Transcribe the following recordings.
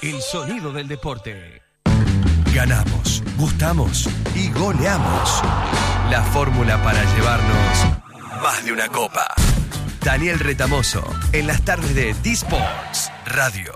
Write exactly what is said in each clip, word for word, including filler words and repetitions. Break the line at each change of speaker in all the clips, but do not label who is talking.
El sonido del deporte. Ganamos, gustamos y goleamos. La fórmula para llevarnos más de una copa. Daniel Retamoso, en las tardes de D-Sports Radio.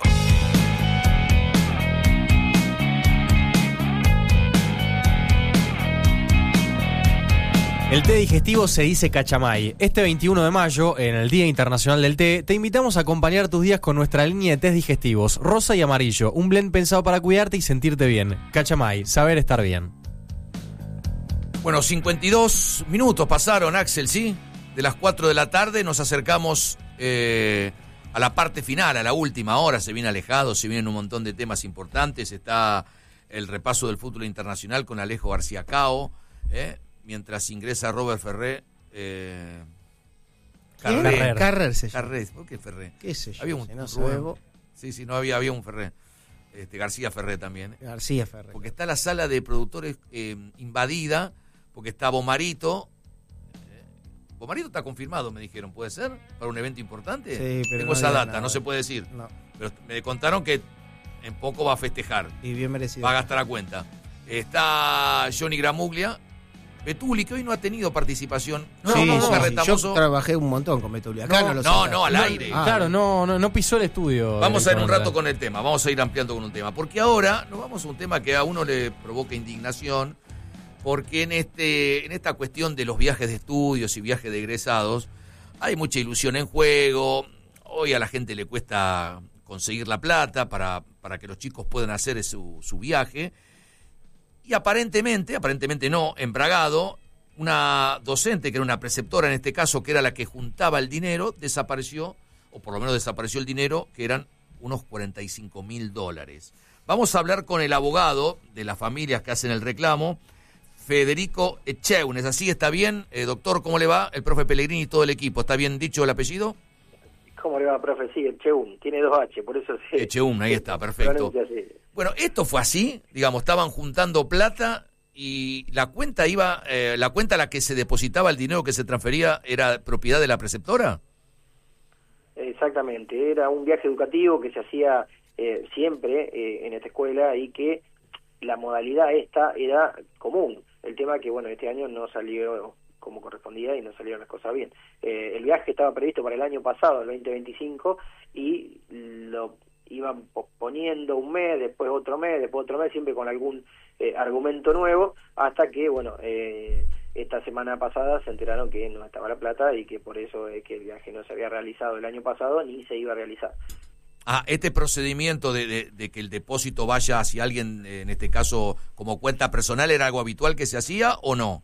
El té digestivo se dice cachamay. Este veintiuno de mayo, en el Día Internacional del Té, te invitamos a acompañar tus días con nuestra línea de tés digestivos, rosa y amarillo, un blend pensado para cuidarte y sentirte bien. Cachamay, saber estar bien.
Bueno, cincuenta y dos minutos pasaron, Axel, ¿sí? De las cuatro de la tarde nos acercamos eh, a la parte final, a la última hora. Se viene alejado, se vienen un montón de temas importantes. Está el repaso del fútbol internacional con Alejo García Cao, ¿eh? Mientras ingresa Robert Ferré. Eh,
Carrer.
Carrer se llama.
Carrer, ¿por qué Ferré?
¿Qué sé yo?
Había un,
Si no
un
sabemos.
Sí, sí, no había, había un Ferré. Este, García Ferré también.
García Ferrer.
Porque está la sala de productores eh, invadida, porque está Bomarito. Eh, Bomarito está confirmado, me dijeron, ¿puede ser? ¿Para un evento importante?
Sí, pero
Tengo
no
esa
había
data,
nada.
no se puede decir.
No.
Pero me contaron que en poco va a festejar,
Y bien merecido.
va a gastar a cuenta. Está Johnny Gramuglia, Betuli, que hoy no ha tenido participación. No,
Sí,
no,
sí,
no,
sí.
Retamoso.
Yo trabajé un montón con Betuli. Acá no,
No,
lo
no,
sé.
no, al aire.
Ah,
Claro, no, no, no pisó el estudio.
Vamos a ir un rato
directamente.
con el tema, vamos a ir ampliando con un tema, porque ahora nos vamos a un tema que a uno le provoca indignación, porque en este en esta cuestión de los viajes de estudios y viajes de egresados hay mucha ilusión en juego. Hoy a la gente le cuesta conseguir la plata para, para que los chicos puedan hacer su, su viaje, y aparentemente, aparentemente no, en Bragado, una docente, que era una preceptora en este caso, que era la que juntaba el dinero, desapareció, o por lo menos desapareció el dinero, que eran unos cuarenta y cinco mil dólares. Vamos a hablar con el abogado de las familias que hacen el reclamo, Federico Echeunes. ¿Así está bien? Eh, doctor, ¿cómo le va? El profe Pellegrini y todo el equipo. ¿Está bien dicho el apellido?
¿Cómo le va, profe? Sí, Echeun, tiene dos H, por eso sí.
Echeun, ahí está, perfecto. Bueno, esto fue así, digamos, estaban juntando plata y la cuenta iba, eh, la cuenta a la que se depositaba el dinero que se transfería era propiedad de la preceptora.
Exactamente, era un viaje educativo que se hacía eh, siempre eh, en esta escuela, y que la modalidad esta era común. El tema que, bueno, este año no salió como correspondía y no salieron las cosas bien. Eh, el viaje estaba previsto para el año pasado, el veinte veinticinco, y lo iban posponiendo un mes, después otro mes, después otro mes, siempre con algún eh, argumento nuevo, hasta que, bueno, eh, esta semana pasada se enteraron que no estaba la plata y que por eso es que el viaje no se había realizado el año pasado ni se iba a realizar.
Ah, este procedimiento de, de, de que el depósito vaya hacia alguien, en este caso como cuenta personal, ¿era algo habitual que se hacía o no?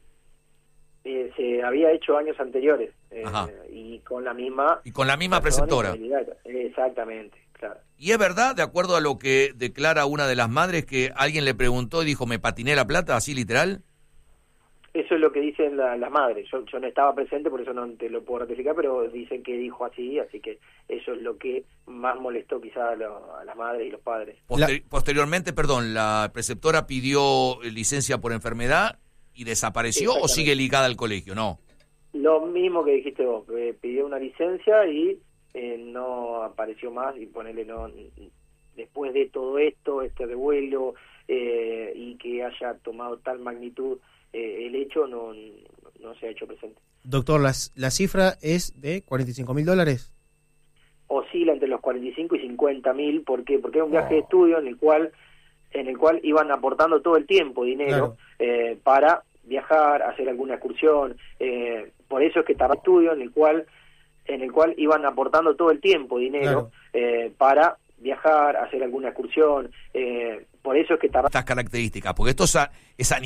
Eh, se había hecho años anteriores eh,
Ajá.
y con la misma
Y con la misma
razón y
preceptora.
finalidad. Exactamente, claro.
Y es verdad, de acuerdo a lo que declara una de las madres, que alguien le preguntó y dijo, ¿me patiné la plata? ¿Así literal?
Eso es lo que dicen la- las madres. Yo, yo no estaba presente, por eso no te lo puedo ratificar, pero dicen que dijo así, así que eso es lo que más molestó quizás a, lo- a las madres y los padres.
Poster- posteriormente, perdón, ¿la preceptora pidió licencia por enfermedad y desapareció o
Exactamente.
sigue ligada al colegio? No.
Lo mismo que dijiste vos, eh, pidió una licencia y eh, no apareció más, y ponerle no después de todo esto, este revuelo eh, y que haya tomado tal magnitud eh, el hecho, no, no se ha hecho presente.
Doctor, las, la cifra es de cuarenta y cinco mil dólares.
Oscila entre los cuarenta y cinco y cincuenta mil, ¿por qué? Porque era un viaje
Oh.
de estudio en el cual en el cual iban aportando todo el tiempo dinero
Claro.
eh, para viajar, hacer alguna excursión, eh, por eso es que tardó estudio en el cual en el cual iban aportando todo el tiempo dinero
Claro.
eh, para viajar, hacer alguna excursión, eh, por eso es que tardó
Estas características, porque esto es a, es a